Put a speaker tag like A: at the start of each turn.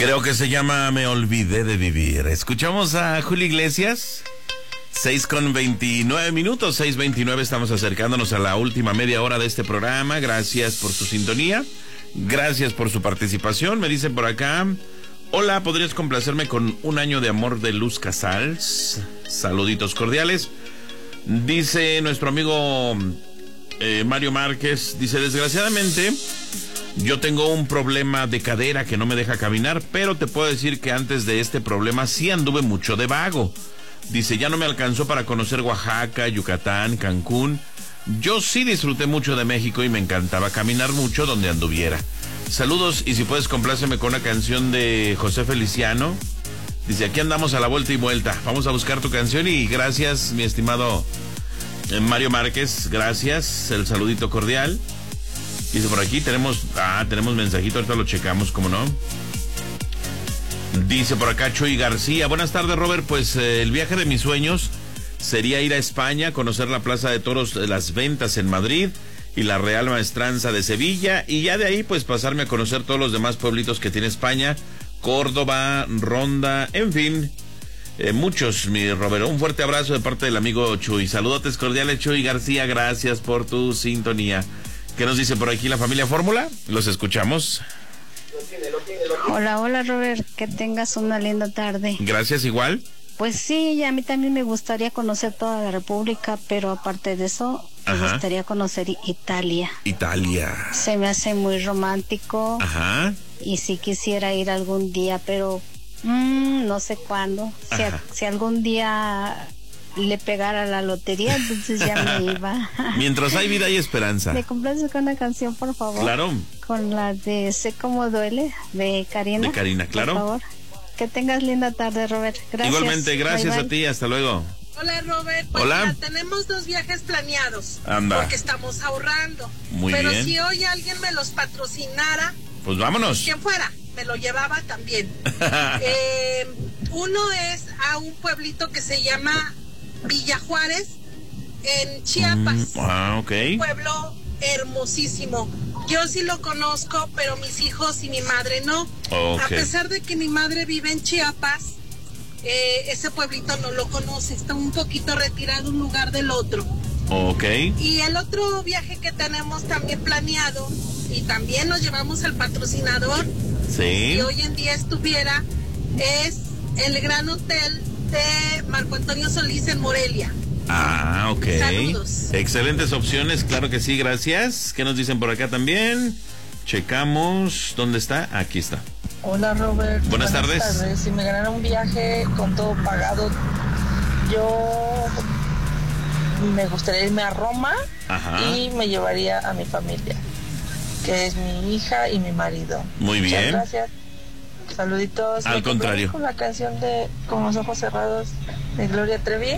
A: Creo que se llama Me Olvidé de Vivir. Escuchamos a Julio Iglesias. 6:29, 6:29, estamos acercándonos a la última media hora de este programa. Gracias por su sintonía, gracias por su participación. Me dicen por acá: hola, ¿podrías complacerme con Un año de amor de Luz Casals? Saluditos cordiales. Dice nuestro amigo Mario Márquez, dice: desgraciadamente yo tengo un problema de cadera que no me deja caminar, pero te puedo decir que antes de este problema sí anduve mucho de vago. Dice, ya no me alcanzó para conocer Oaxaca, Yucatán, Cancún. Yo sí disfruté mucho de México y me encantaba caminar mucho donde anduviera. Saludos, y si puedes compláceme con una canción de José Feliciano. Dice, aquí andamos a la vuelta y vuelta. Vamos a buscar tu canción y gracias, mi estimado Mario Márquez. Gracias, el saludito cordial. Dice por aquí, tenemos mensajito, ahorita lo checamos, ¿cómo no? Dice por acá Chuy García, buenas tardes, Robert, pues el viaje de mis sueños sería ir a España, conocer la Plaza de Toros de las Ventas en Madrid y la Real Maestranza de Sevilla, y ya de ahí pues pasarme a conocer todos los demás pueblitos que tiene España, Córdoba, Ronda, en fin, muchos, mi Robert. Un fuerte abrazo de parte del amigo Chuy. Saludotes cordiales, Chuy García, gracias por tu sintonía. ¿Qué nos dice por aquí la familia Fórmula? Los escuchamos.
B: Hola Robert, que tengas una linda tarde.
A: Gracias, igual.
B: Pues sí, a mí también me gustaría conocer toda la República, pero aparte de eso, me gustaría conocer Italia.
A: Italia.
B: Se me hace muy romántico.
A: Ajá.
B: Y sí quisiera ir algún día, pero no sé cuándo. Si algún día le pegara la lotería, entonces ya me iba.
A: Mientras hay vida hay esperanza.
B: ¿Me complaces con una canción, por favor?
A: Claro.
B: Con la de Sé cómo duele, de Karina.
A: De Karina, claro.
B: Por favor. Que tengas linda tarde, Robert. Gracias.
A: Igualmente, gracias,
B: bye.
A: A ti, hasta luego.
C: Hola, Robert. Pues
A: hola.
C: Mira, tenemos 2 viajes planeados.
A: Anda.
C: Porque estamos ahorrando.
A: Muy
C: Pero
A: bien.
C: si hoy alguien me los patrocinara,
A: pues vámonos.
C: Quien fuera, me lo llevaba también. Uno es a un pueblito que se llama Villa Juárez, en Chiapas.
A: Ok.
C: Un pueblo hermosísimo. Yo sí lo conozco, pero mis hijos y mi madre no.
A: Okay.
C: A pesar de que mi madre vive en Chiapas, ese pueblito no lo conoce. Está un poquito retirado un lugar del otro.
A: Ok.
C: Y el otro viaje que tenemos también planeado, y también nos llevamos al patrocinador,
A: sí,
C: si hoy en día estuviera, es el Gran Hotel de Marco Antonio Solís en Morelia.
A: Ok.
C: Saludos.
A: Excelentes opciones, claro que sí, gracias. ¿Qué nos dicen por acá también? Checamos, ¿dónde está? Aquí está.
D: Hola, Robert.
A: Buenas tardes.
D: Si me ganara un viaje con todo pagado, yo me gustaría irme a Roma. Y me llevaría a mi familia, que es mi hija y mi marido.
A: Muy bien.
D: Muchas gracias. Saluditos.
A: Al contrario.
D: Con la canción de Con los ojos cerrados de Gloria Trevi.